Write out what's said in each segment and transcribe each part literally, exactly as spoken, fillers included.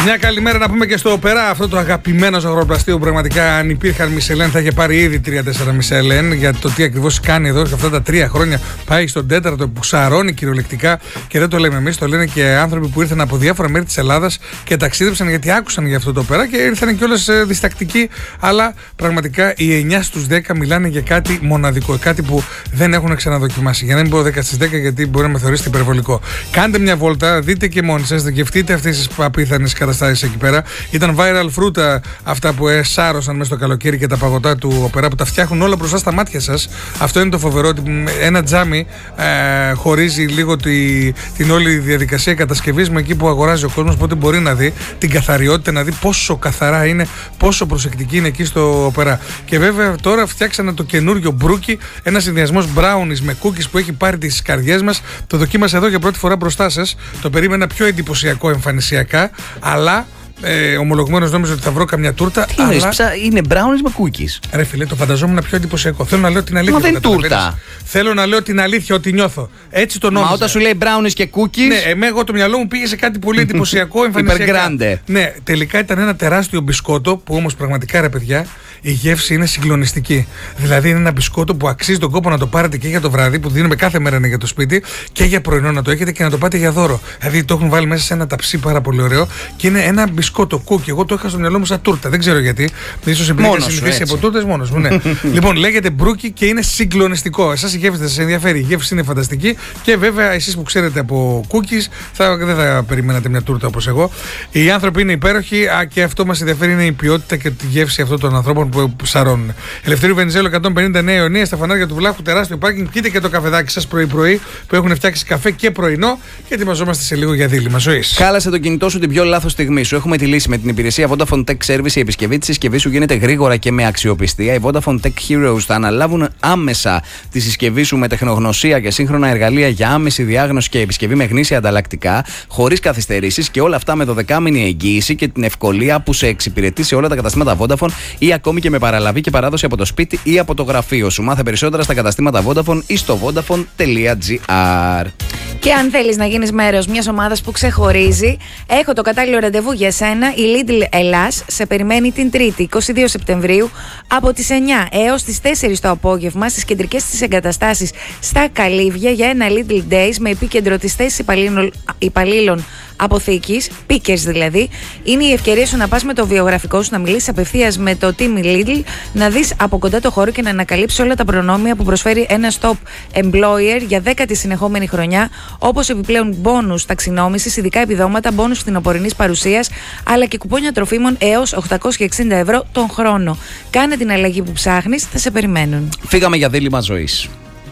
Μια καλημέρα να πούμε και στο Οπερά, αυτό το αγαπημένο ζαχαροπλαστείο που πραγματικά αν υπήρχαν Μισελέν θα είχε πάρει ήδη τρία τέσσερα Μισελέν για το τι ακριβώς κάνει εδώ και αυτά τα τρία χρόνια. Πάει στον τέταρτο που σαρώνει κυριολεκτικά και δεν το λέμε εμείς, το λένε και άνθρωποι που ήρθαν από διάφορα μέρη της Ελλάδας και ταξίδεψαν γιατί άκουσαν για αυτό το Οπερά και ήρθαν κιόλας διστακτικοί. Αλλά πραγματικά οι εννιά στους δέκα μιλάνε για κάτι μοναδικό, κάτι που δεν έχουν ξαναδοκιμάσει. Για να μην πω δέκα στις δέκα γιατί μπορεί να με θεωρήσετε υπερβολικό. Κάντε μια βόλτα, δείτε και μόνοι σας, γευτείτε αυτές τις απίθανες καταστάσεις εκεί πέρα. Ήταν viral φρούτα αυτά που εσάρωσαν μέσα στο καλοκαίρι και τα παγωτά του Οπερά που τα φτιάχνουν όλα μπροστά στα μάτια σας. Αυτό είναι το φοβερό, ότι ένα τζάμι ε, χωρίζει λίγο τη, την όλη διαδικασία κατασκευής με εκεί που αγοράζει ο κόσμος. Οπότε μπορεί να δει την καθαριότητα, να δει πόσο καθαρά είναι, πόσο προσεκτική είναι εκεί στο Οπερά. Και βέβαια τώρα φτιάξανε το καινούριο μπρούκι, ένα συνδυασμός brownies με cookies που έχει πάρει τις καρδιές μας. Το δοκίμασα εδώ για πρώτη φορά μπροστά σας. Το περίμενα πιο εντυπωσιακό εμφανισιακά, αλλά Ε, ομολογουμένως νόμιζα ότι θα βρω καμιά τούρτα. Τι αλλά... είναι, είναι brownies με cookies. Ρε φίλε, το φανταζόμουν πιο εντυπωσιακό. Θέλω να λέω την αλήθεια. Μα δεν τούρτα. Θέλω να λέω την αλήθεια, ότι νιώθω. Έτσι το νόμιζα. Μα όταν σου λέει brownies και cookies. Ναι, εμέ, εγώ το μυαλό μου πήγε σε κάτι πολύ εντυπωσιακό, εμφανισιακά. Ναι, τελικά ήταν ένα τεράστιο μπισκότο που όμως πραγματικά, ρε παιδιά, η γεύση είναι συγκλονιστική. Δηλαδή είναι ένα μπισκότο που αξίζει τον κόπο να το πάρετε και για το βράδυ, που δίνουμε κάθε μέρα για το σπίτι, και για πρωινό να το έχετε και να το πάτε για δώρο. Δηλαδή το έχουν βάλει μέσα σε ένα ταψί πάρα πολύ ωραίο και είναι ένα μπισκότο κούκι. Εγώ το είχα στο μυαλό μου σαν τούρτα. Δεν ξέρω γιατί. Ίσως επειδή είχα συνηθίσει από τούρτες μόνος μου. Ναι. Λοιπόν, λέγεται μπρούκι και είναι συγκλονιστικό. Εσάς η γεύση θα σας ενδιαφέρει. Η γεύση είναι φανταστική και βέβαια εσείς που ξέρετε από cookies θα, δεν θα περιμένατε μια τούρτα όπως εγώ. Οι άνθρωποι είναι υπέροχοι και αυτό μας ενδιαφέρει, είναι η ποιότητα και τη γεύση αυτών των ανθρώπων που σαρώνουν. Ελευθερίου Βενιζέλου εκατόν πενήντα Νέα Ιωνία, στα φανάρια του Βλάχου, τεράστιο πάρκινγκ. Πείτε και το καφεδάκι σας πρωί-πρωί που έχουν φτιάξει καφέ και πρωινό και ετοιμαζόμαστε σε λίγο για δίλημμα ζωής. Χάλασε το κινητό σου την πιο λάθος στιγμή σου. Έχουμε τη λύση με την υπηρεσία Vodafone Tech Service. Η επισκευή της συσκευής σου γίνεται γρήγορα και με αξιοπιστία. Οι Vodafone Tech Heroes θα αναλάβουν άμεσα τη συσκευή σου με τεχνογνωσία και σύγχρονα εργαλεία για άμεση διάγνωση και επισκευή με γνήσια ανταλλακτικά, χωρίς καθυστερήσεις και όλα αυτά με δωδεκάμηνη εγγύηση και την ευκολία που σε εξυπηρετεί σε όλα τα καταστήματα Vodafone ή ακόμη και με παραλαβή και παράδοση από το σπίτι ή από το γραφείο σου. Μάθε περισσότερα στα καταστήματα Vodafone ή στο vodafone τελεία gr. Και αν θέλεις να γίνεις μέρος μιας ομάδας που ξεχωρίζει, έχω το κατάλληλο ραντεβού για σένα. Η Lidl Ελλάς σε περιμένει την Τρίτη, είκοσι δύο Σεπτεμβρίου, από τις εννιά έως τις τέσσερις το απόγευμα στις κεντρικές της εγκαταστάσεις στα Καλύβια για ένα Lidl Days με επίκεντρο τις θέσεις υπαλλήλων αποθήκης, pickers δηλαδή. Είναι η ευκαιρία σου να πας με το βιογραφικό σου, να μιλήσεις απευθείας με το team Lidl, να δεις από κοντά το χώρο και να ανακαλύψεις όλα τα προνόμια που προσφέρει ένα top employer για δέκατη συνεχόμενη χρονιά, όπως επιπλέον μπόνους ταξινόμησης, ειδικά επιδόματα, μπόνους φθινοπορεινής παρουσίας, αλλά και κουπόνια τροφίμων έως οκτακόσια εξήντα ευρώ τον χρόνο. Κάνε την αλλαγή που ψάχνεις, θα σε περιμένουν. Φύγαμε για δίλημμα ζωής.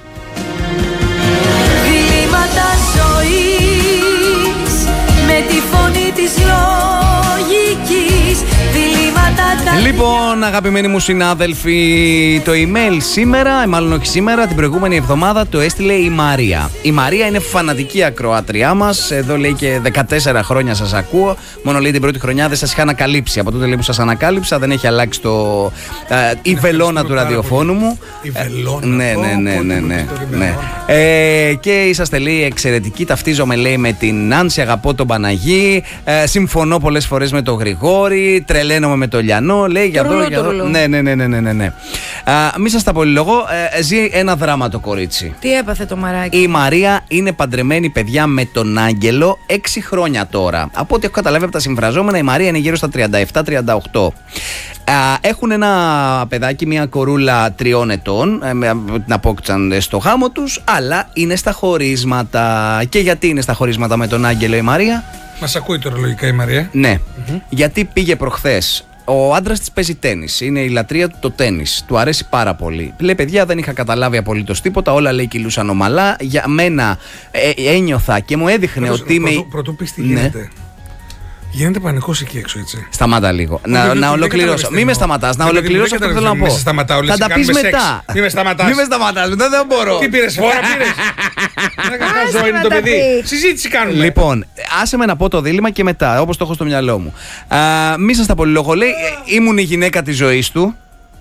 Δίλημματα ζωής, με τη φωνή της λογικής. Λοιπόν, αγαπημένοι μου συνάδελφοι, το email σήμερα, μάλλον όχι σήμερα, την προηγούμενη εβδομάδα το έστειλε η Μαρία. Η Μαρία είναι φανατική ακροάτριά μας. Εδώ λέει και δεκατέσσερα χρόνια σας ακούω. Μόνο λέει την πρώτη χρονιά δεν σας είχα ανακαλύψει. Από τότε λέει που σας ανακάλυψα δεν έχει αλλάξει το ε, η βελόνα του ραδιοφώνου μου. Η βελόνα. Ναι, ναι, ναι, ναι, ναι, ναι. Ε, και είσαστε λέει εξαιρετικοί. Ταυτίζομαι λέει με την Νάνση, αγαπώ τον Παναγί. Ε, συμφωνώ πολλές φορές με τον Γρηγόρη. Τρελαίνομαι με τον Λιανό. Λέει για εδώ, για εδώ. Ναι, ναι, ναι, ναι, ναι, ναι. Α, μη σας τα πολυλογώ. Ε, ζει ένα δράμα το κορίτσι. Τι έπαθε το μαράκι? Η Μαρία είναι παντρεμένη, παιδιά, με τον Άγγελο έξι χρόνια τώρα. Από ό,τι έχω καταλάβει από τα συμφραζόμενα, η Μαρία είναι γύρω στα τριάντα επτά τριάντα οκτώ. Έχουν ένα παιδάκι, μια κορούλα τριών ετών, την απόκτησαν στο γάμο τους, αλλά είναι στα χωρίσματα. Και γιατί είναι στα χωρίσματα με τον Άγγελο η Μαρία? Μας ακούει τώρα λογικά η Μαρία. Ναι, mm-hmm. γιατί πήγε προχθές. Ο άντρας της παίζει τένις. Είναι η λατρεία του το τένις. Του αρέσει πάρα πολύ. Λέει, παιδιά, δεν είχα καταλάβει απολύτως τίποτα. Όλα λέει κυλούσαν ομαλά. Για μένα ε, ένιωθα και μου έδειχνε Πρωτού, ότι είμαι. Πρωτού πεις τι γίνεται. Ναι. Γίνεται πανικός εκεί έξω, έτσι. Σταμάτα λίγο. Να, να, να ολοκληρώσω. Μην με σταματάς. Να ολοκληρώσω αυτό που θέλω να πω. Θα τα πεις μετά. Μην με σταματάς. Μην με σταματάς. Μετά δεν μπορώ. Τι πήρες, φόρα πήρες? Δεν κακά ζωή είναι το παιδί. Συζήτηση κάνουμε. Λοιπόν, άσε με να πω το δίλημμα και μετά, όπως το έχω στο μυαλό μου. Μη σας τα πολυλογώ. Λέει, ήμουν η γυναίκα της ζωής του.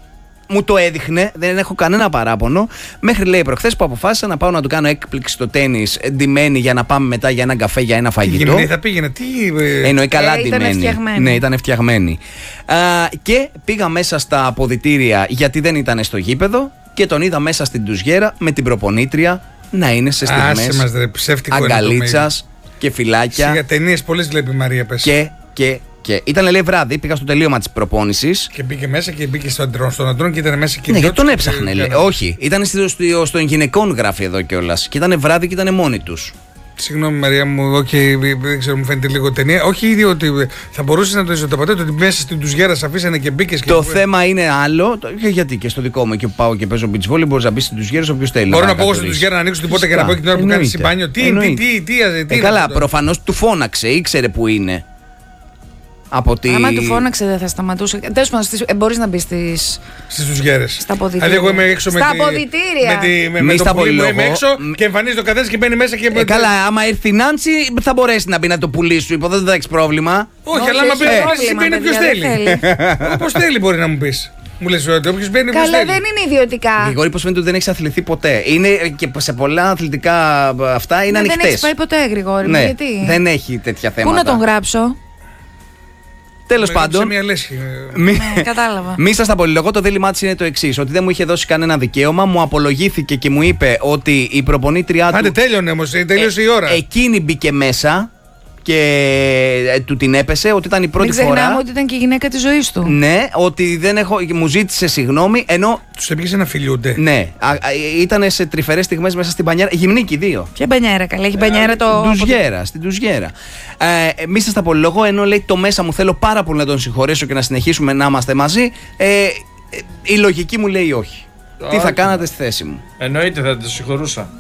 μου το έδειχνε, δεν έχω κανένα παράπονο. Μέχρι λέει προχθές που αποφάσισα να πάω να του κάνω έκπληξη στο τένις, ντυμένη για να πάμε μετά για ένα καφέ, για ένα φαγητό. Τι θα πήγαινε, τι. Εννοεί καλά ε, ντυμένη. Φτιαγμένη. Ναι, ήταν φτιαγμένη. Α, και πήγα μέσα στα αποδυτήρια γιατί δεν ήταν στο γήπεδο και τον είδα μέσα στην ντουζιέρα με την προπονήτρια να είναι σε στιγμές αγκαλίτσας και φυλάκια. Για ταινίες πολλές βλέπει η Μαρία, πες. Και, και, και. Ήταν λέει βράδυ, πήγα στο τελείωμα της προπόνησης. Και μπήκε μέσα και μπήκε στον αντρών, στον αντρών και ήταν μέσα και. Ναι, γιατί τον έψαχνε. Λέει. Όχι, ήταν στο, στο, στον γυναικών γράφει εδώ κιόλας. Και ήταν βράδυ και ήταν μόνοι τους. Συγγνώμη Μαρία μου, okay, δεν ξέρω, μου φαίνεται λίγο ταινία. Όχι ήδη ότι θα μπορούσε να το ισοτοπατέ, ότι μέσα στην τουζιέρα σε αφήσανε και μπήκε. Το και... θέμα είναι άλλο. Γιατί και στο δικό μου εκεί που πάω και παίζω beach volley μπορεί να μπει στην τουζιέρα όποιο θέλει. Μπορώ να πάω στην τουζιέρα να ανοίξω την πόρτα και να πω και την ώρα που κάνει συμπάνιο. Τι, τι, τι, τι, τι. Καλά, προφανώς του φώναξε, ήξερε που είναι. Από τη... Άμα του φώναξε δεν θα σταματούσε. Τέλος πάντων, ε, μπορείς να μπεις στις. Στις τουζιέρες. Στα αποδυτήρια. Δηλαδή, εγώ είμαι έξω με στα τη... αποδυτήρια. Με, τη... με, με το πουλί μου είμαι έξω μ... και εμφανίζει ο καθένας και μπαίνει μέσα και. Ε, καλά, άμα έρθει η Νάντσι θα μπορέσει να μπει να το πουλήσει σου. Υποθέτω δεν θα έχει πρόβλημα. Όχι, όχι, αλλά άμα μπαίνει ποιος θέλει. Όπως θέλει μπορεί να μου πεις. Μου λες ότι όποιος μπαίνει. Καλά, δεν είναι ιδιωτικά. Γρηγόρη, πως φαίνεται ότι δεν έχεις αθληθεί ποτέ. Είναι και σε πολλά αθλητικά αυτά είναι ανοιχτές. Δεν έχεις πάει ποτέ, Γρηγόρη. Ναι, γιατί. Δεν έχει τέτοια θέματα. Πού να τον γράψω. Τέλος πάντων. Μια λέσχη. Ναι, κατάλαβα. Μη σας τα πολυλογώ, το δίλημά της είναι το εξής: ότι δεν μου είχε δώσει κανένα δικαίωμα, μου απολογήθηκε και μου είπε ότι η προπονήτριά του. Άντε, τέλειωνε όμως, τελείωσε ε, η ώρα. Εκείνη μπήκε μέσα και ε, του την έπεσε, ότι ήταν η πρώτη φορά. φορά. Δεν ξεχνάμε ότι ήταν και η γυναίκα της ζωής του. Ναι, ότι δεν έχω, μου ζήτησε συγγνώμη, ενώ. Τους έπιασε να φιλιούνται. Ναι, ήταν σε τρυφερές στιγμές μέσα στην μπανιέρα. Γυμνίκη δύο. Ποια μπανιέρα, καλά, έχει μπανιέρα το. Ντουζιέρα, στην ντουζιέρα. Ε, μη σας τα πολυλογώ, ενώ λέει το μέσα μου θέλω πάρα πολύ να τον συγχωρέσω και να συνεχίσουμε να είμαστε μαζί. Ε, ε, η λογική μου λέει όχι. Τι θα κάνατε στη θέση μου? Εννοείται θα το συγχωρούσα.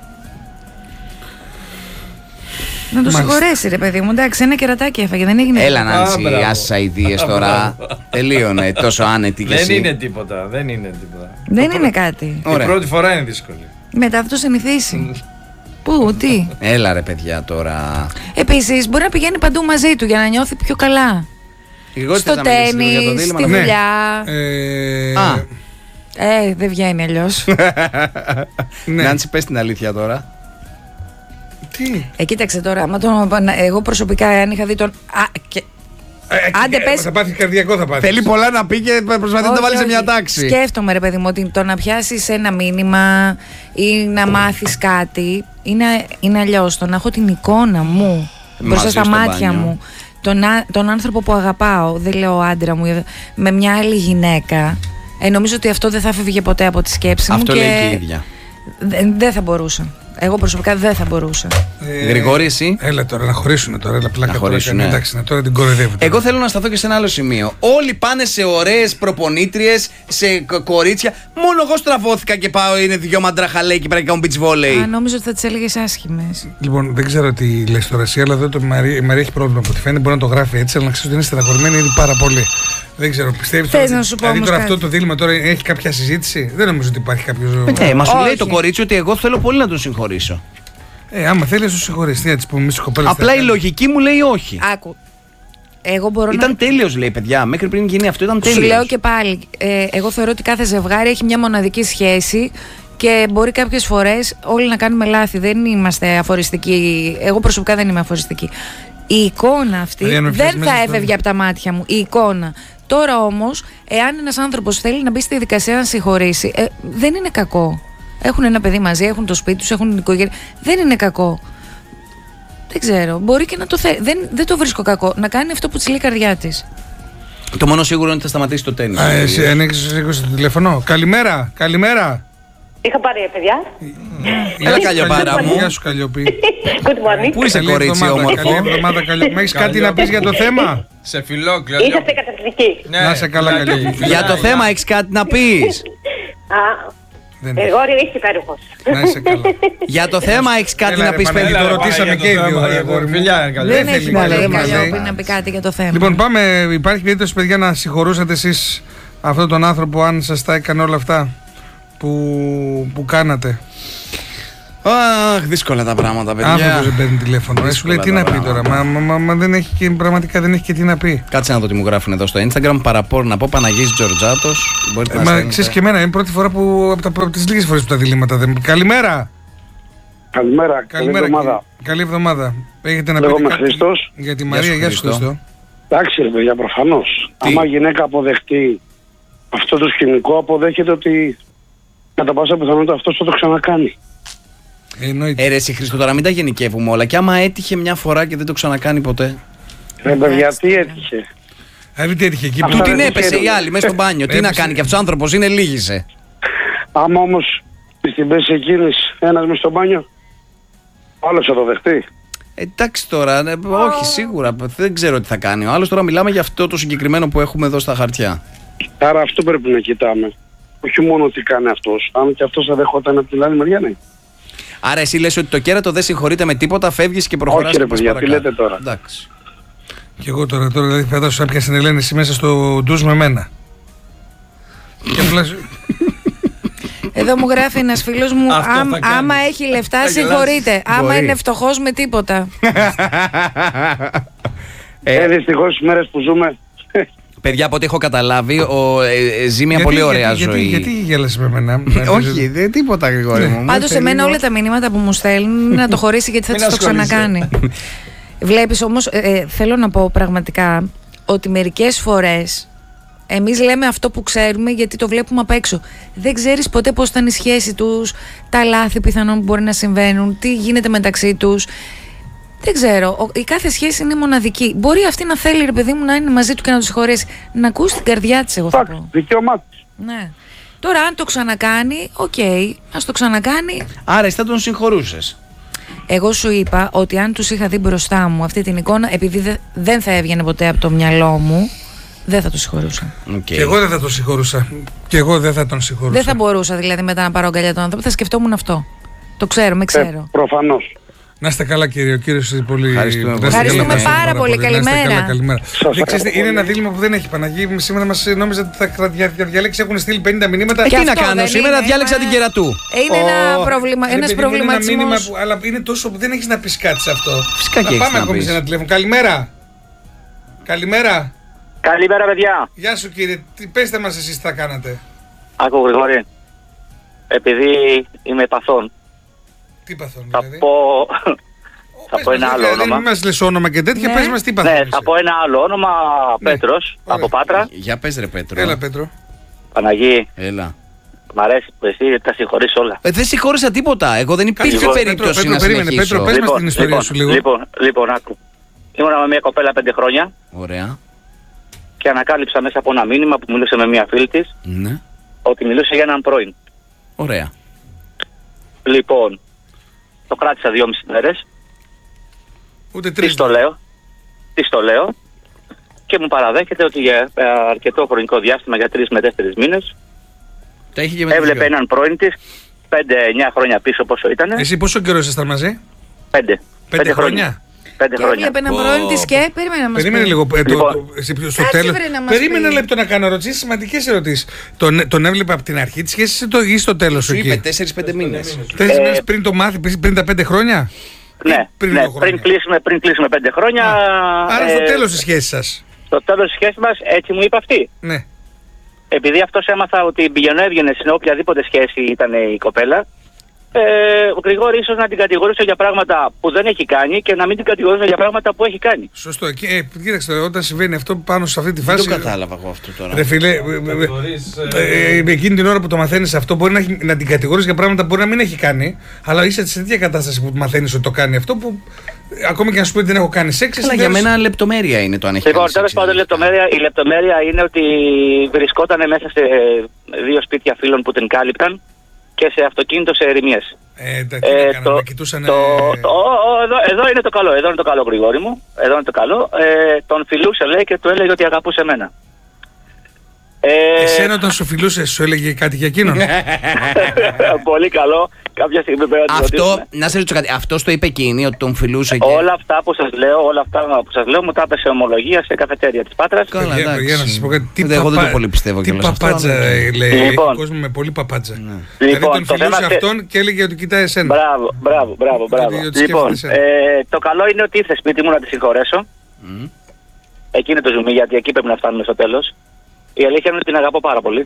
Να το συγχωρέσει, ρε παιδί μου. Εντάξει, ένα κερατάκι έφαγε, δεν έγινε. Έλα να άσε αηδίες τώρα. Τελείωνε, τόσο άνετη και εσύ. Δεν είναι τίποτα, δεν είναι τίποτα. Δεν είναι κάτι. Η πρώτη φορά είναι δύσκολη. Μετά θα το συνηθίσει. Πού, τι. Έλα ρε παιδιά τώρα. Επίσης, μπορεί να πηγαίνει παντού μαζί του για να νιώθει πιο καλά. Στο τένις, στη δουλειά. Α. Ε, δεν βγαίνει αλλιώς. Νάντσι, πες την αλήθεια τώρα. Τι. Ε, κοίταξε τώρα, άμα τον, εγώ προσωπικά, αν είχα δει τον. Α, και, ε, άντε, ε, πες. Θα πάθει καρδιακό, θα πάθει. Θέλει πολλά να πει και προσπαθεί να το βάλει σε μια τάξη. Σκέφτομαι, ρε παιδί μου, ότι το να πιάσεις ένα μήνυμα ή να μάθεις κάτι είναι, είναι αλλιώς. Το να έχω την εικόνα μου μπροστά στα μάτια μπάνιο. μου, τον, τον άνθρωπο που αγαπάω, δεν λέω άντρα μου, με μια άλλη γυναίκα. Ε, νομίζω ότι αυτό δεν θα φεύγει ποτέ από τη σκέψη αυτό μου. Αυτό λέει και και η ίδια. Δεν δε θα μπορούσα. Εγώ προσωπικά δεν θα μπορούσα. Ε, Γρηγόρη, εσύ. Έλα τώρα να χωρίσουν τώρα. Έλα πλάκα να χωρίσουν. Τώρα, εντάξει, να τώρα την κοροϊδεύω. Εγώ θέλω να σταθώ και σε ένα άλλο σημείο. Όλοι πάνε σε ωραίες προπονήτριες, σε κορίτσια. Μόνο εγώ στραβώθηκα και πάω. Είναι δυο μαντραχαλέ και πρέπει να κάνω beach volley. Α, νόμιζα ότι θα τις έλεγες άσχημες. Λοιπόν, δεν ξέρω τι λες τώρα εσύ, αλλά εδώ το, η, Μαρία, η Μαρία έχει πρόβλημα από ό,τι φαίνεται. Μπορεί να το γράφει έτσι, αλλά να ξέρει ότι είναι στεναχωρημένη ήδη πάρα πολύ. Δεν ξέρω, πιστεύεις Θες να σου πω δηλαδή τώρα κάτι. αυτό το δίλημμα τώρα έχει κάποια συζήτηση? Δεν νομίζω ότι υπάρχει κάποιο. Ναι, μα σου λέει το κορίτσι ότι εγώ θέλω πολύ να τον συγχωρήσω. Ε, άμα θέλει να σου συγχωρήσει, τι να τη πούμε εμείς οι κοπέλες. Απλά η λογική μου λέει όχι. Άκου. Εγώ μπορώ ήταν να... τέλειος, λέει, παιδιά. Μέχρι πριν γίνει αυτό ήταν τέλειος. Σου λέω και πάλι. Ε, εγώ θεωρώ ότι κάθε ζευγάρι έχει μια μοναδική σχέση και μπορεί κάποιες φορές όλοι να κάνουμε λάθη. Δεν είμαστε αφοριστικοί. Εγώ προσωπικά δεν είμαι αφοριστική. Η εικόνα αυτή Μαρία, δεν θα έφευγε από τα μάτια μου. Η εικόνα. Τώρα όμως, εάν ένας άνθρωπος θέλει να μπει στη δικασία να συγχωρήσει, ε, δεν είναι κακό. Έχουν ένα παιδί μαζί, έχουν το σπίτι τους, έχουν την οικογένεια. Δεν είναι κακό. Δεν ξέρω. Μπορεί και να το θέλει. Δεν, δεν το βρίσκω κακό. Να κάνει αυτό που της λέει η καρδιά της. Το μόνο σίγουρο είναι ότι θα σταματήσει το τένις. Α, εσύ ανοίξεις το τηλέφωνο. Καλημέρα, καλημέρα. Είχα πάρει, παιδιά. Έλα, Καλλιοπάρα μου. Γεια σου, Καλλιοπή. Good morning. Πού είσαι, κορίτσι όμορφο? Καλή εβδομάδα, Καλλιοπή. Έχεις κάτι να πεις για το θέμα? Σε φιλόκλειο. Είσαστε καταπληκτικοί. Ναι, να σε καλά, Καλλιοπή. Για το θέμα έχεις κάτι να πεις? Α, Γρηγόρη, είσαι υπέροχος. Να είσαι καλά. Για το θέμα έχεις κάτι να πεις, παιδί? Το ρωτήσαμε και οι δύο. Δεν έχει να πολύ λέει, Καλλιόπη να πει κάτι για το θέμα. Λοιπόν, πάμε. Υπάρχει περίπτωση, παιδιά, να συγχωρούσατε εσείς αυτόν τον άνθρωπο αν σας τα έκανε όλα αυτά που, που κάνατε? Αχ, δύσκολα τα πράγματα, παιδιά. Άνθρωπος δεν παίρνει τηλέφωνο. Ε, σου λέει τι να πει τώρα. Μα, μα, μα, μα δεν έχει και, πραγματικά δεν έχει και τι να πει. Κάτσε να δω τι μου γράφουν εδώ στο Instagram. Παραπόρ να πω Παναγής Τζορτζάτος. Ε, μα ξέρεις και εμένα, είναι η πρώτη φορά που από τις λίγες φορές που τα διλήμματα δεν. Καλημέρα! Καλημέρα, καλή εβδομάδα. Καλή εβδομάδα. Έχετε να Λέγομαι πείτε κάτι Χριστός. για τη Μαρία? Γεια σου Χριστό. Εντάξει, ρε παιδιά, προφανώς. Άμα γυναίκα αποδεχτεί αυτό το σκηνικό, αποδέχεται ότι κατά πάσα πιθανότητα αυτός θα το ξανακάνει. Ε, ρε εσύ Χριστό, τώρα μην τα γενικεύουμε όλα. Και άμα έτυχε μια φορά και δεν το ξανακάνει ποτέ. Ρε παιδιά, τι έτυχε. Ε, τι έτυχε εκεί. Του την έπεσε η άλλη μέσα στο μπάνιο. Τι να κάνει, και αυτός ο άνθρωπος είναι, λύγησε. Άμα όμως στην πέση εκείνης ένας μέσα στο μπάνιο, άλλος θα το δεχτεί. Εντάξει τώρα, ε, όχι σίγουρα, δεν ξέρω τι θα κάνει. Ο άλλος τώρα μιλάμε για αυτό το συγκεκριμένο που έχουμε εδώ στα χαρτιά. Άρα αυτό πρέπει να κοιτάμε. Όχι μόνο τι κάνει αυτός, αν και αυτός θα δεχόταν από την άλλη μεριά, ναι. Άρα εσύ λες ότι το κέρατο δεν συγχωρείται με τίποτα, φεύγεις και προχωράς. Όχι ρε παιδιά, τι λέτε τώρα. Εντάξει. Και εγώ τώρα, τώρα δηλαδή φαντάσου σαν πια συνελένηση μέσα στο ντους με μένα. Και απλά... Εδώ μου γράφει ένας φίλος μου, Αυτό άμ- θα κάνει. άμα έχει λεφτά συγχωρείται, άμα Μπορεί. είναι φτωχός με τίποτα. Ε, δυστυχώς στις μέρες που ζούμε, Παιδιά, από ό,τι έχω καταλάβει, ο, ε, ε, ζει μια Γιατί- πολύ ωραία γιατί, ζωή. Γιατί, γιατί γέλασες με μένα? Όχι, δεν τίποτα, Γρηγόρη μου. Πάντως σε μένα όλα τα μηνύματα που μου στέλνουν είναι να το χωρίσει γιατί θα Μην της το ασχολείσαι. ξανακάνει. Βλέπεις όμως, ε, ε, θέλω να πω πραγματικά ότι μερικές φορές εμείς λέμε αυτό που ξέρουμε γιατί το βλέπουμε απ' έξω. Δεν ξέρεις ποτέ πώς ήταν η σχέση τους, τα λάθη πιθανόν που μπορεί να συμβαίνουν, τι γίνεται μεταξύ τους. Δεν ξέρω. Ο- Η κάθε σχέση είναι μοναδική. Μπορεί αυτή να θέλει, ρε παιδί μου, να είναι μαζί του και να του συγχωρέσει. Να ακούσει την καρδιά της, εγώ θα εντάξει, πω. δικαίωμά της. Ναι. Τώρα, αν το ξανακάνει, οκ, ας το ξανακάνει. Άρα εσύ θα τον συγχωρούσες. Εγώ σου είπα ότι αν τους είχα δει μπροστά μου αυτή την εικόνα, επειδή δε- δεν θα έβγαινε ποτέ από το μυαλό μου, δεν θα το συγχωρούσα. Okay. Και εγώ δεν θα τον συγχωρούσα. Και εγώ δεν θα τον συγχωρούσα. Δεν θα μπορούσα δηλαδή μετά να πάρω αγκαλιά τον άνθρωπο, θα σκεφτόμουν αυτό. Το ξέρω, με ξέρω. Ε, προφανώς. Να είστε καλά, κύριε. Ο κύριος είναι πολύ. Ευχαριστούμε να είστε Ευχαριστούμε καλά, πάρα πάρα πολύ. Να είστε Καλημέρα. καλά, καλημέρα. Σας Δεν ξέρετε, ευχαριστώ είναι ένα πολύ. δίλημα που δεν έχει Παναγί. Σήμερα μας νόμιζα ότι θα δια- δια- διαλέξει. Έχουν στείλει πενήντα μηνύματα. Ε, Και τι να αυτό κάνω, δεν σήμερα είναι, διάλεξα μα- την κερατού. Ε, Είναι ένα πρόβλημα, Ρε ένας παιδί μου, είναι ένα μήνυμα προβληματισμός. που, αλλά είναι τόσο που δεν έχεις να πεις κάτι σε αυτό. Φυσικά και Να έχεις πάμε να ακόμη πεις. σε ένα τηλέφωνο. Καλημέρα. Καλημέρα. Καλημέρα, παιδιά. Γεια σου κύριε. Τι, πέστε μας εσείς τι θα κάνατε. Άκου, Γρηγόρη. Επειδή είμαι παθών, Τι παθόν θα δηλαδή. πω, θα Πες πω μας, ένα δεν άλλο χρειάζεται, όνομα. Δεν μας λες όνομα και τέτοια. Ναι. Πες μας τι παθόν. Ναι, είσαι. θα πω ένα άλλο όνομα. Πέτρος, Ωραία. από Πάτρα. Για πες ρε Πέτρο. Έλα Πέτρο. Παναγί, Έλα. μ' αρέσει που εσύ τα συγχωρείς όλα. Ε, δεν συγχώρησα τίποτα. Εγώ δεν υπήρχε Λοιπόν, περίπτωση Πέτρο, να περίμενε, συνεχίσω. Πέτρο, πες μας την ιστορία λοιπόν, σου λίγο. Λοιπόν, λοιπόν, άκου. Ήμουνα με μια κοπέλα πέντε χρόνια Ωραία. και ανακάλυψα μέσα από ένα μήνυμα που μιλούσε με μια φίλη της Ναι. ότι μιλούσε για έναν πρώην. Ωραία. Λοιπόν, το κράτησα δυόμιση μέρες. Ούτε Τι τρεις. το λέω. Τι το λέω. Και μου παραδέχεται ότι για ε, αρκετό χρονικό διάστημα, για τρεις με τέσσερις μήνες, Τα είχε και με τους έβλεπε δυο. έναν πρώην της, πέντε εννιά χρόνια πίσω πόσο ήταν. Εσύ πόσο καιρό ήσασταν μαζί? Πέντε. Πέντε χρόνια. Πέντε Και χρόνια. έβλεπε έναν Πω. πρώην της και περίμενε να μας Περίμενε πει. λίγο. ε, το- Λοιπόν. το- εσύ πιο στο Κάτσε, τέλος. βρε, να μας Περίμενε πει. ένα λεπτό να κάνω ερωτήσεις, σημαντικές ερωτήσεις. Τον, τον έβλεπε από την αρχή της σχέσης ή το- ή στο τέλος Σου είπε εκεί? τέσσερις πέντε μήνες. Τέσσερις Ε, μήνες πριν το μάθει, πριν πριν τα πέντε χρόνια. Ναι, πριν ναι λίγο χρόνια. πριν, κλείσουμε, πριν κλείσουμε πέντε χρόνια. Άρα ε, στο τέλος της σχέσης σας. Στο τέλος της σχέσης μας, έτσι μου είπε αυτή. Ναι. Επειδή αυτός έμαθα ότι πηγαίνω έβγαινε σε οποιαδήποτε σχέση ήταν η κοπέλα, ε, ο Γρηγόρη ίσως να την κατηγορούσε για πράγματα που δεν έχει κάνει και να μην την κατηγορούσε για πράγματα που έχει κάνει. Σωστό. Και, ε, κοίταξε, όταν συμβαίνει αυτό πάνω σε αυτή τη Δεν φάση. το κατάλαβα εγώ αυτό τώρα. Ρε φίλε, ε, ε, ε, ε, εκείνη την ώρα που το μαθαίνεις αυτό, μπορεί να, έχει- να την κατηγορείς για πράγματα που μπορεί να μην έχει κάνει, αλλά είσαι σε τέτοια κατάσταση που μαθαίνεις ότι το κάνει αυτό που ε, ακόμη και να σου πει ότι δεν έχω κάνει σεξ. Αλλά εσύ για θέλεις- μένα λεπτομέρεια είναι το αν έχει Λοιπόν, κάνει τέλος σεξ, πάντων, η δηλαδή. λεπτομέρεια, η λεπτομέρεια είναι ότι βρισκόταν μέσα σε δύο σπίτια φίλων που την κάλυπταν και σε αυτοκίνητο σε ερημίες. Ε, εντάξει, τι Ε, έκανα, το, με κοιτούσαν. το, το, ο, ο, εδώ, εδώ είναι το καλό, εδώ είναι το καλό, Γρηγόρη μου. Εδώ είναι το καλό. Ε, τον φιλούσε, λέει, και του έλεγε ότι αγαπούσε εμένα. Ε, Εσένα όταν σου φιλούσε, σου έλεγε κάτι για εκείνον? Πολύ καλό. Κάποια στιγμή πρέπει να το Αυτό, ρωτήσουμε. να σε ρωτήσω κάτι, αυτό το είπε εκείνη ότι τον φιλούσε και. Όλα αυτά που σας λέω, όλα αυτά που σας λέω μου τα έπεσε ομολογία σε καφετέρια της Πάτρας. Καλά, Παιδιά, εντάξει. παιδιά, να σας πω κάτι. Τι Εγώ δεν παπα- το πολύ πιστεύω Τι κιόλας αυτό, παπάτζα αλλά- ε, λέει. Λοιπόν. Έχει κόσμο με πολύ παπάτζα. Δηλαδή Λοιπόν, τον το θέμα φιλούσε θε- αυτόν και έλεγε ότι κοιτάει εσένα. Μπράβο, μπράβο, μπράβο. μπράβο. ότι Λοιπόν, σκέφτεται ε, το καλό είναι ότι ήρθε σπίτι μου να τη συγχωρέσω. Μμ. Εκεί είναι το ζουμί, γιατί εκεί πρέπει να φτάνουμε στο τέλος. Η αλήθεια είναι ότι την αγαπώ πάρα πολύ.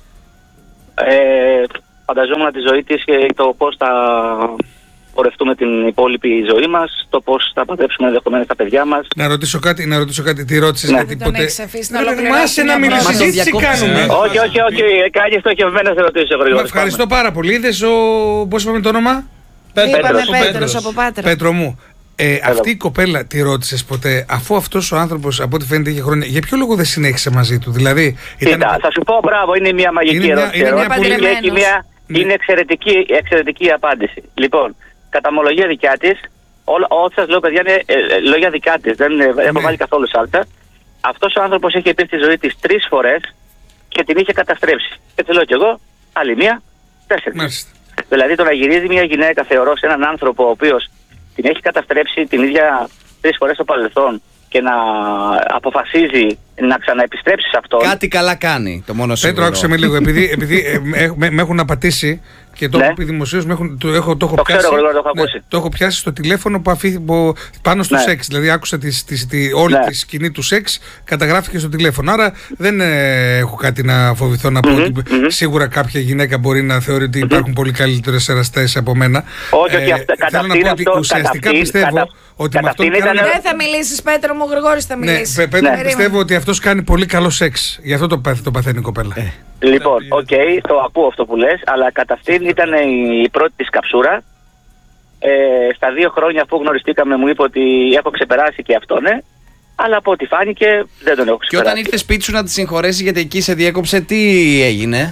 Ε, φανταζόμουν τη ζωή της και το πώς θα πορευτούμε την υπόλοιπη ζωή μας, το πώς θα παντρέψουμε ενδεχομένως τα παιδιά μας. Να ρωτήσω κάτι, να ρωτήσω κάτι, τι ρώτησες, Ναι. γιατί Δεν τον ποτέ. έχεις αφήσει να Ρε, ολοκληρώσει Μάσε μια να μιλήσει, πρόταση. συζήτηση Διακόψεις, κάνουμε. ε. Όχι, όχι, όχι, κάνει στοχευμένες ερωτήσεις ο Μα Γρηγόρης. ευχαριστώ πάρα πολύ. Είδες ο. Πώς είπαμε το όνομα? Είπαμε Πέτρος, ο Πέτρος Πέτρος. από Πάτρα. Πέτρο μου. Ε, αυτή η κοπέλα τη ρώτησες ποτέ, αφού αυτός ο άνθρωπος από ό,τι φαίνεται είχε χρόνια, για ποιο λόγο δεν συνέχισε μαζί του? Δηλαδή. Ήταν... Κοίτα, θα σου πω μπράβο, είναι μια μαγική Είναι μια- ερώτηση. είναι μια ερώτηση πολύ- και έχει μια, Ναι. είναι εξαιρετική, εξαιρετική απάντηση. Λοιπόν, κατά ομολογία δικιά της, όλα, ό,τι σας λέω παιδιά είναι ε, ε, λόγια δικά της, δεν ε, έχω Ναι. βάλει καθόλου σάλτα. Αυτός ο άνθρωπος είχε πει στη ζωή της τρεις φορές και την είχε καταστρέψει. Έτσι λέω κι εγώ, άλλη μία, τέσσερις. Μάλιστα. Δηλαδή το να γυρίζει μια γυναίκα, θεωρώ, σε έναν άνθρωπο ο οποίος την έχει καταστρέψει την ίδια τρεις φορές στο παρελθόν και να αποφασίζει να ξαναεπιστρέψει σε αυτόν. Κάτι καλά κάνει, το μόνο σίγουρο. Πέτρο, άκουσε με λίγο. Επειδή, επειδή ε, με, με- με έχουν απατήσει και το Ναι. έχω πει δημοσίως, με έχουν- το, έχω, το έχω Το πιάσει. ξέρω, Γρηγόρη, το έχω ακούσει. το έχω πιάσει στο τηλέφωνο που αφή, που, πάνω στο Ναι. σεξ. Δηλαδή άκουσα τις, τις, τη, όλη Ναι. τη σκηνή του σεξ, καταγράφηκε στο τηλέφωνο. Άρα δεν ε, έχω κάτι να φοβηθώ να πω Μμμ, ότι μμμ. σίγουρα κάποια γυναίκα μπορεί να θεωρεί ότι υπάρχουν πολύ καλύτερες εραστές από μένα. Όχι, όχι, αυτά- κατά θέλω να αυτήν πω ότι αυτό- ουσιαστικά κατά αυτήν- πιστεύω κατά- ότι κατά με αυτόν αυτήν ήταν- κάναμε- Δεν θα μιλήσεις Πέτρο μου, ο Γρηγόρης θα Ναι, μιλήσει. Πε- Πέτρο, Ναι. πιστεύω ότι αυτός κάνει πολύ καλό σεξ. Γι' αυτό το, παθ- το παθαίνει η κοπέλα. Λοιπόν, οκ, το ακούω αυτό που λες, αλλά κατά αυτήν ήταν η πρώτη της καψούρα. Ε, στα δύο χρόνια αφού γνωριστήκαμε μου είπε ότι έχω ξεπεράσει και αυτό, ναι. Αλλά από ό,τι φάνηκε δεν τον έχω Και ξεπεράσει. όταν ήρθε σπίτι σου να τη συγχωρέσει γιατί εκεί σε διέκοψε, τι έγινε?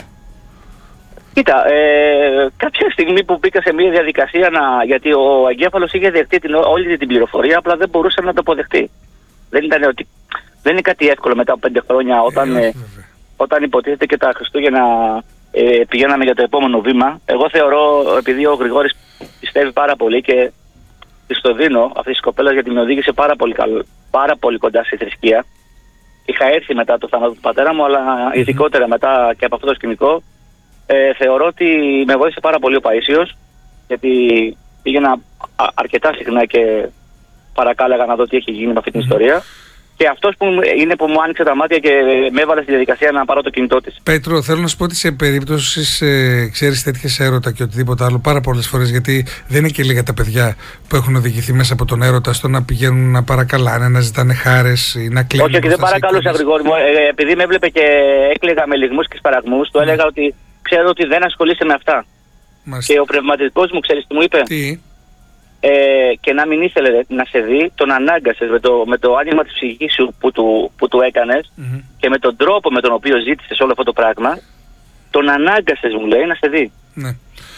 Κοίτα, ε, κάποια στιγμή που μπήκα σε μια διαδικασία να. Γιατί ο εγκέφαλος είχε δεχτεί την, όλη την πληροφορία, απλά δεν μπορούσε να το αποδεχτεί. Δεν, ήταν ότι, δεν είναι κάτι εύκολο μετά από πέντε χρόνια όταν, Ε, όχι, ε, βέβαια. όταν υποτίθεται και τα Χριστούγεννα ε, πηγαίναμε για το επόμενο βήμα. Εγώ θεωρώ, επειδή ο Γρηγόρης πιστεύει πάρα πολύ και της το δίνω αυτή τη κοπέλα γιατί με οδήγησε πάρα πολύ, καλ, πάρα πολύ κοντά στη θρησκεία. Είχα έρθει μετά το θάνατο του πατέρα μου, αλλά ειδικότερα μετά και από αυτό το σκηνικό. Ε, θεωρώ ότι με βοήθησε πάρα πολύ ο Παΐσιος, γιατί πήγαινα α- αρκετά συχνά και παρακάλεγα να δω τι έχει γίνει με αυτή την ιστορία. Και αυτός που μου- είναι που μου άνοιξε τα μάτια και με έβαλε στη διαδικασία να πάρω το κινητό της. Πέτρο, θέλω να σου πω ότι σε περίπτωση, ε, ξέρεις, τέτοιες έρωτα και οτιδήποτε άλλο, πάρα πολλές φορές, γιατί δεν είναι και λίγα τα παιδιά που έχουν οδηγηθεί μέσα από τον έρωτα στο να πηγαίνουν να παρακαλάνε, να ζητάνε χάρες ή να κλαίνουν. Όχι, όχι, δεν μπροστά σε παρακαλούσα, εικόνες. Γρηγόρη μου. Ε, επειδή με έβλεπε και έκλαιγα με λυγμούς και σπαραγμούς, του έλεγα ότι ξέρω ότι δεν ασχολείσαι με αυτά. Μάλιστα. Και ο πνευματικός μου, ξέρεις τι μου είπε. Τι, Ε, και να μην ήθελε να σε δει, τον ανάγκασες με το, με το άνοιγμα της ψυχής σου που του, που του έκανες Μμμ. και με τον τρόπο με τον οποίο ζήτησες όλο αυτό το πράγμα, τον ανάγκασες, μου λέει, να σε δει. ναι.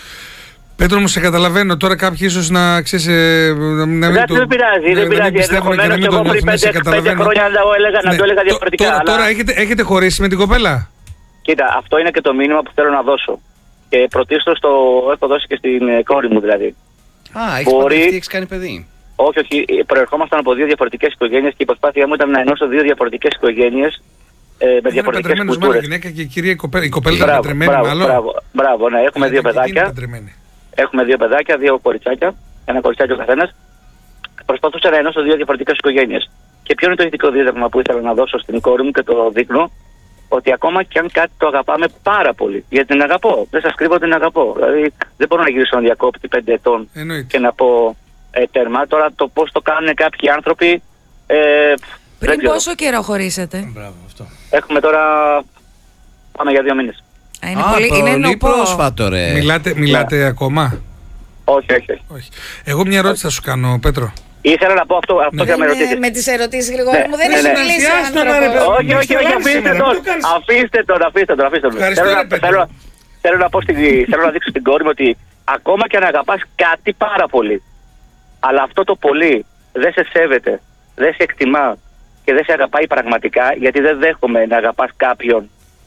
Πέτρο μου, σε καταλαβαίνω. Τώρα κάποιοι ίσως να ξέρεις. ε, να μην Εντάξει, το- δεν πειράζει, να- δεν να πειράζει. μην πιστεύουν και να Ενδεχομένως μην το εγώ πριν νιώθουν, σε πέντε, πέντε καταλαβαίνω. χρόνια να το έλεγα, να Ναι. το έλεγα Τω- διαφορετικά. Τώρα, αλλά- τώρα έχετε, έχετε χωρίσει με την κοπέλα. Κοίτα, αυτό είναι και το μήνυμα που θέλω να δώσω. Και πρωτίστως το έχω δώσει και στην ε, κόρη μου δηλαδή. Α, έχει Μπορεί- παντρευτεί, έχει κάνει παιδί. Όχι, όχι, ε, προερχόμασταν από δύο διαφορετικές οικογένειες και η προσπάθειά μου ήταν να ενώσω δύο διαφορετικές οικογένειες ε, με Ήταν διαφορετικές παντρεμένος με άλλη κουλτούρες. γυναίκα και η κυρία η κοπέλα. Η κοπέλα ήταν Μπράβο, παντρεμένη, μπράβο, μάλλον. μπράβο, μπράβο, ναι, έχουμε δύο Γιατί είναι παιδάκια. παντρεμένη. Έχουμε δύο παιδάκια, δύο κοριτσάκια, ένα κοριτσάκι ο καθένας. Προσπαθούσα να ενώσω δύο διαφορετικές οικογένειες. Και ποιο είναι το ηθικό δίδαγμα που ήθελα να δώσω στην κόρη μου και το δείχνω, ότι ακόμα και αν κάτι το αγαπάμε πάρα πολύ, γιατί την αγαπώ, δεν σας κρύβω ότι την αγαπώ. Δηλαδή δεν μπορώ να γυρίσω να διακόπτη πέντε ετών Εννοείται. και να πω ε, τέρμα. Τώρα το πώς το κάνουν κάποιοι άνθρωποι. Ε, δεν Πριν ξέρω. πόσο καιρό χωρίσατε? Μπράβο, αυτό. Έχουμε τώρα. Πάμε για δύο μήνες. Α, είναι Α, πολύ, είναι πολύ νοπό. πρόσφατο, ρε. Μιλάτε, μιλάτε ακόμα. Όχι, όχι, όχι. Όχι. Εγώ μια ερώτηση θα σου κάνω, Πέτρο. Ήθελα να πω αυτό, αυτό Ναι. για να με Είναι ρωτήσεις. με τις ερωτήσεις Γρηγόρη Ναι, μου δεν ναι, έχει ναι. μιλήσει ο Άστο να, ρε, άνθρωπος. παιδί. Όχι, όχι, όχι, Μην αφήστε σήμερα, τον. μην το κάνεις. Αφήστε τον, αφήστε τον, αφήστε τον. Ευχαριστώ, Θέλω ρε, να- Πέτρο. θέλω- Θέλω να πω στην, θέλω να δείξω στην κόρη μου ότι ακόμα και αν αγαπάς κάτι πάρα πολύ, αλλά αυτό το πολύ δεν σε σέβεται, δεν σε εκτιμά και δεν σε αγαπάει πραγματικά, γιατί δεν δέχομαι να αγαπάς κάποιον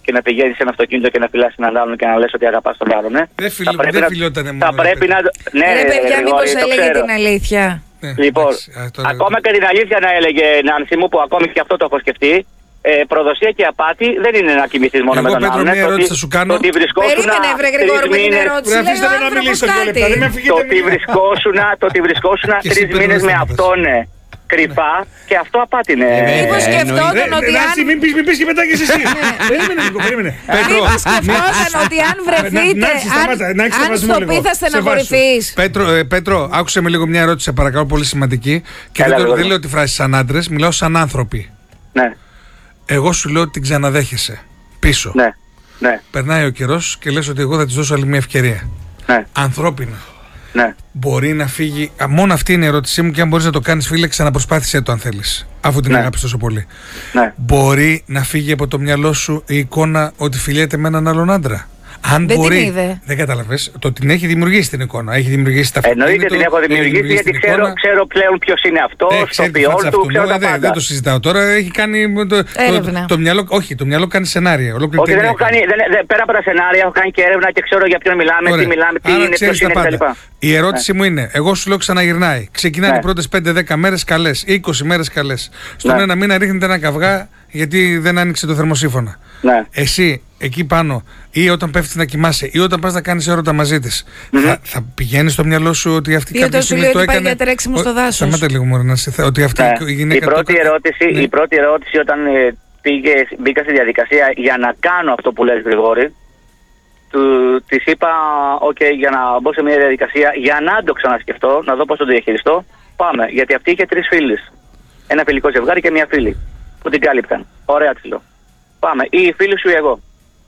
και να πηγαίνεις σε ένα αυτοκίνητο και να φυλάς έναν άλλον και να λες ότι αγαπάς τον άλλον. Ε. Δεν φιλ, δεν να, φιλιότανε μόνο. Θα πρέπει να. Ναι, Ρε παιδιά, μήπως έλεγε ξέρω. την αλήθεια. Ναι, Λοιπόν, εντάξει, α, τώρα- ακόμα και την αλήθεια να έλεγε Νάνση μου, που ακόμη και αυτό το έχω σκεφτεί, ε, προδοσία και απάτη δεν είναι να κοιμηθείς μόνο Εγώ, με τον Πέτρο, άλλον. μία Το ερώτηση ότι- θα σου κάνω. Το ότι βρισκόσουνα Περίμενε, βρε Γρηγόρη, τρεις με την μήνες- ερώτηση. Ρε, Λέει αφήστε ο με να άνθρωπος μιλήσω δύο λεπτά, κάτι. δεν με Το αφηγείτε ότι μία. βρισκόσουνα, το ότι βρισκόσουνα Και εσύ, τρεις Πέτρο, μήνες δεν με σταματάς. αυτόν ε, κρυφά και αυτό απάτη είναι. Ε, Μήπως ε, σκεφτόταν Ρε, ότι ρε, αν. Νάση, μην πεις, μην πεις και μετά και εσύ. Περίμενε λίγο, περίμενε. Πέτρο, Μήπως σκεφτόταν ότι αν βρεθείτε. Νάση, σταμάτα, να έχεις Αν σεβασμό στο λίγο. πει θα Σεβάσου. στεναχωρηθείς. Πέτρο, ε, Πέτρο, άκουσε με λίγο μια ερώτηση, σε παρακαλώ, πολύ σημαντική. Και Έλα, δεν, το- Γρηγόρη. δεν λέω τη φράση σαν άντρες, μιλάω σαν άνθρωποι. Ναι, Εγώ σου λέω ότι την ξαναδέχεσαι πίσω. ναι, ναι, Περνάει ο καιρός και λες ότι εγώ θα της δώσω άλλη μια ευκαιρία. ναι, Ανθρώπινα. ναι. Μπορεί να φύγει. Α, μόνο αυτή είναι η ερώτησή μου και αν μπορείς να το κάνεις, φίλε, ξαναπροσπάθησέ το αν θέλεις. Αφού την Ναι. αγάπης τόσο πολύ. ναι. Μπορεί να φύγει από το μυαλό σου η εικόνα ότι φιλιέται με έναν άλλον άντρα. Αν Δεν μπορεί. την είδε. Δεν κατάλαβες. Το την έχει δημιουργήσει την εικόνα. Έχει δημιουργήσει τα αυτοκίνητο. Εννοείται την έχω έχει δημιουργήσει γιατί την ξέρω, εικόνα. ξέρω πλέον ποιος είναι αυτό, Ε, στο ξέρει τη ποιόν φάτσα του, αυτού, ξέρω ε, τα δεν, πάντα. δεν το συζητάω τώρα. Έχει κάνει. Το, το, Έρευνα. το, το μυαλό, όχι, το μυαλό κάνει σενάρια. Ολόκληρη Όχι, δεν ταινία έχω κάνει, δεν, δεν, πέρα από τα σενάρια έχω κάνει και έρευνα και ξέρω για ποιον μιλάμε, Ωραία. τι μιλάμε, τι Άρα είναι, ξέρεις ποιος τα είναι πάντα. κτλ. Η ερώτηση μου είναι, εγώ σου λέω ξαναγυρνάει. Ξεκινάνε Ναι. οι πρώτες πέντε δέκα μέρες καλές, είκοσι μέρες καλές. Στον Ναι. ένα μήνα ρίχνετε ένα καυγά γιατί δεν άνοιξε το θερμοσύφωνα. Ναι. Εσύ εκεί πάνω, ή όταν πέφτεις να κοιμάσαι, ή όταν πας να κάνεις έρωτα μαζί της, θα, θα πηγαίνει στο μιαλό σου ότι αυτή Ή κάποια όταν σου στιγμή λέει το ότι πάει έκανε. για τρέξιμο Ο- στο δάσος. Σταμάτα λίγο, μωρέ, να σε θε- ότι αυτή Ναι. η γυναίκα. Η το πρώτη, έκανε- ερώτηση, Ναι. η πρώτη ερώτηση όταν ε, πήγε, μπήκα στη διαδικασία για να κάνω αυτό που λες Γρηγόρη, του, της είπα, οκ, για να μπω σε μια διαδικασία, για να το ξανασκεφτώ, να δω πώς το διαχειριστώ, πάμε. Γιατί αυτή είχε τρεις φίλες. Ένα φιλικό ζευγάρι και μια φίλη που την κάλυπταν. Ωραία, της λέω. Πάμε. Ή η φίλη σου ή εγώ.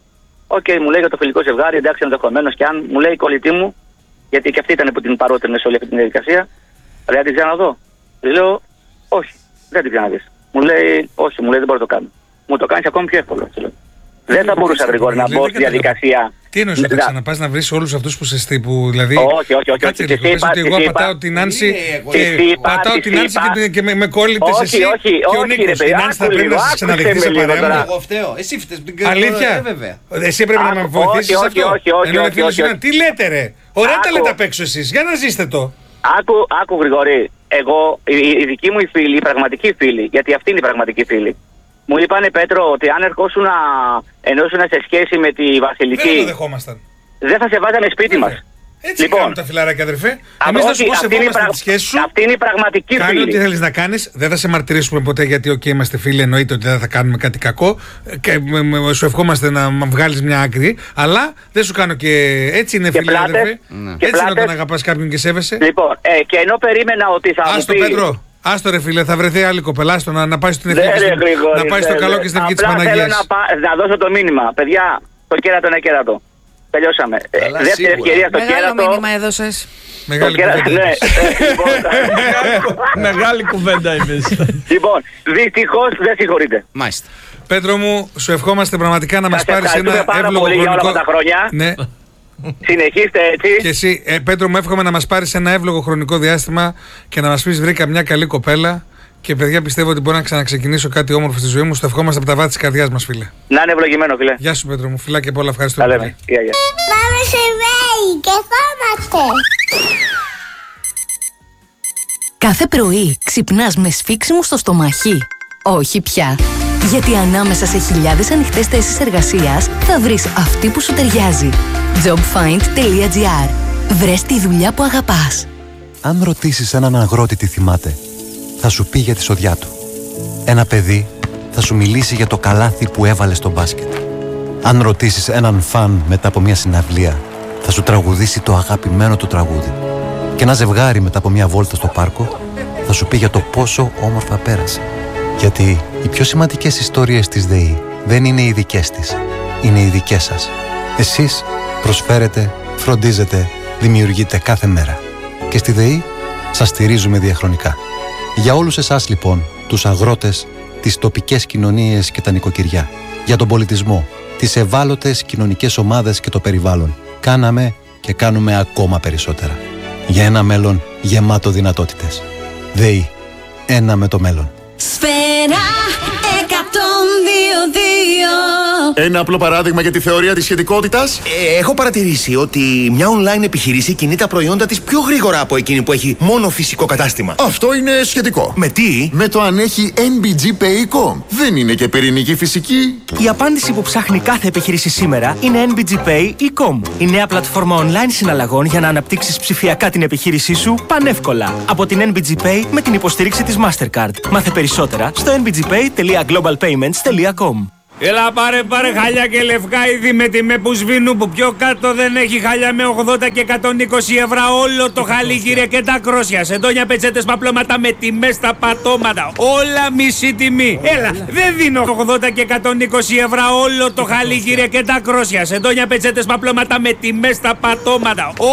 Οκ, μου λέει για το φιλικό ζευγάρι, εντάξει, ενδεχομένως και αν μου λέει η κολλητή μου, γιατί και αυτή ήταν που την παρότρινε σε όλη αυτή την διαδικασία, λέει, την ξαναδώ. Της λέω, όχι, δεν την ξαναδείς. Μου λέει, όχι, μου λέει, δεν μπορώ να το κάνω. Μου το κάνεις ακόμη πιο εύκολο. της λέω. Δεν θα μπορούσα γρήγορα να Δεν μπω στη κατάλαβα. διαδικασία. Τι εννοείς ότι θα Να- ξαναπάς να βρεις όλους αυτούς που σε στείπου, δηλαδή. Όχι, όχι, όχι, Κάτσε όχι. λίγο, Της πες είπα- ότι της εγώ είπα- πατάω την Άνση Της και είπα- πατάω της την Άνση είπα- και- και με- με κόλλητες Όχι, εσύ όχι, και ο όχι, Νίκος. ρε παιδί, Την Άνση θα άκου πρέπει να λίγο, σε άκουσε ξαναδεχτεί με σε λίγο παρέα τώρα. μου. Εγώ φταίω. Εσύ φταίς. την- Αλήθεια. Ε, βέβαια. Εσύ έπρεπε να με Άκου, βοηθήσεις όχι, αυτό. όχι, όχι, όχι, Ενώ είναι όχι, φίλος όχι, σου, όχι. τι λέτε ρε. Ωραία τα Άκου. λέτε απ' έξω εσείς. Για να ζήστε το. Άκου, άκου Γρηγορή, εγώ, η, η δική μου η φίλη, η πραγματική φίλη, γιατί αυτή είναι η πραγματική φίλη, μου είπανε Πέτρο ότι αν ερχόσουν να ενώσουν σε σχέση με τη Δεν το Βασιλική, δεχόμασταν. δεν θα σε βάζανε σπίτι μας. Έτσι Λοιπόν. κάνουν τα φιλαράκια, αδερφέ. Α, Εμείς να όχι, σου πω αυτή είναι η σεβόμαστε πραγ- τη σχέση σου. Αυτή είναι η πραγματική Κάνε ό,τι φίλη. θέλεις να κάνεις. Δεν θα σε μαρτυρήσουμε ποτέ γιατί, OK, είμαστε φίλοι. Εννοείται ότι δεν θα κάνουμε κάτι κακό. Ε, Και με- με- σου ευχόμαστε να μ' βγάλεις μια άκρη. Αλλά δεν σου κάνω και έτσι είναι Και φίλοι, πλάτες. αδερφέ. Ναι. Έτσι Και είναι όταν πλάτες. αγαπάς κάποιον και σέβεσαι. Λοιπόν, ε, και ενώ περίμενα ότι θα Άστο, μου πει... Πέτρο. Άστο, ρε φίλε, θα βρεθεί άλλη κοπελά. Άστο, να, να πάει στην Ναι, ευχή ρε, της- Γρηγόρη, να πάει στο ναι, καλό ναι. και στην ευχή της Απλά θέλω Παναγίας. να, πα- να δώσω το μήνυμα. Παιδιά, το κέρατο είναι κέρατο. Τελειώσαμε. Ε, Καλά, δεύτερη σίγουρα. ευκαιρία στο Μεγάλο κέρατο. μήνυμα έδωσες. Μεγάλη το κέρα- κουβέντα. ναι, ε, λοιπόν, Μεγάλη κουβέντα είπες. Λοιπόν, δυστυχώς δεν συγχωρείτε. Μάλιστα. Πέτρο μου, σου ευχόμαστε πραγματικά να μας Σας πάρεις ευχαριστούμε ένα πάρα εύλογο πολύ για όλα χρονικό. αυτά τα χρόνια. Ναι. Συνεχίστε έτσι. Και εσύ, ε, Πέτρο μου, εύχομαι να μας πάρεις ένα εύλογο χρονικό διάστημα και να μας πεις βρήκα μια καλή κοπέλα. Και παιδιά, πιστεύω ότι μπορώ να ξαναξεκινήσω κάτι όμορφο στη ζωή μου. Στο ευχόμαστε από τα βάθη της καρδιάς μας, φίλε. Να είναι ευλογημένο, φίλε. Γεια σου, Πέτρο μου. Φιλάκια πολλά. Ευχαριστώ Τα πολύ. λέμε. Γεια, γεια. Πάμε σε βέη και φόμαστε. Κάθε πρωί ξυπνάς με σφίξιμο στο στομαχί. Όχι πια. Γιατί ανάμεσα σε χιλιάδες ανοιχτές θέσεις εργασίας θα βρεις αυτή που σου ταιριάζει. jobfind τελεία gr. Βρες τη δουλειά που αγαπάς. Αν ρωτήσεις έναν αγρότη τι θυμάται, θα σου πει για τη σοδιά του. Ένα παιδί θα σου μιλήσει για το καλάθι που έβαλε στο μπάσκετ. Αν ρωτήσεις έναν φαν μετά από μια συναυλία, θα σου τραγουδήσει το αγαπημένο του τραγούδι. Και ένα ζευγάρι μετά από μια βόλτα στο πάρκο θα σου πει για το πόσο όμορφα πέρασε. Γιατί οι πιο σημαντικές ιστορίες της ΔΕΗ δεν είναι οι δικές της, είναι οι δικές σας. Εσείς προσφέρετε, φροντίζετε, δημιουργείτε κάθε μέρα. Και στη ΔΕΗ σας στηρίζουμε διαχρονικά. Για όλους εσάς λοιπόν, τους αγρότες, τις τοπικές κοινωνίες και τα νοικοκυριά, για τον πολιτισμό, τις ευάλωτες κοινωνικές ομάδες και το περιβάλλον, κάναμε και κάνουμε ακόμα περισσότερα. Για ένα μέλλον γεμάτο δυνατότητες. ΔΕΗ. Ένα με το μέλλον. Σφαίρα εκατόν δύο δύο. Ένα απλό παράδειγμα για τη θεωρία της σχετικότητας. Ε, έχω παρατηρήσει ότι μια online επιχείρηση κινεί τα προϊόντα της πιο γρήγορα από εκείνη που έχει μόνο φυσικό κατάστημα. Αυτό είναι σχετικό. Με τι? Με το αν έχει εν μπι τζι Pay τελεία com. Δεν είναι και πυρηνική φυσική. Η απάντηση που ψάχνει κάθε επιχείρηση σήμερα είναι εν μπι τζι Pay τελεία com. Η νέα πλατφόρμα online συναλλαγών για να αναπτύξεις ψηφιακά την επιχείρησή σου πανεύκολα. Από την εν μπι τζι Pay με την υποστήριξη της Mastercard. Μάθε περισσότερα στο εν μπι τζι pay τελεία global payments τελεία com. Έλα πάρε πάρε χαλιά και λευκά είδη με τιμέ που σβήνουν, που πιο κάτω δεν έχει χαλιά με ογδόντα και εκατόν είκοσι ευρώ όλο το χαλί γύρε και τα κρόσια. Σεντόνια, πετσέτες, παπλώματα με τιμές στα πατώματα. Όλα μισή τιμή. Έλα, δεν δίνω ογδόντα και εκατόν είκοσι ευρώ όλο το χαλί γύρε και τα κρόσια. Σεντόνια, πετσέτες, παπλώματα με τιμές στα πατώματα.